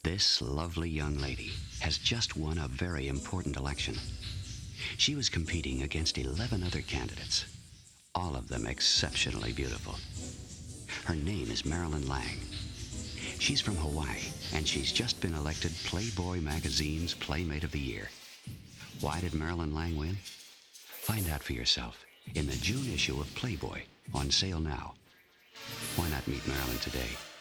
This lovely young lady has just won a very important election. She was competing against 11 other candidates, all of them exceptionally beautiful. Her name is Marilyn Lang. She's from Hawaii, and she's just been elected Playboy magazine's Playmate of the Year. Why did Marilyn Lang win? Find out for yourself in the June issue of Playboy, on sale now. Why not meet Marilyn today?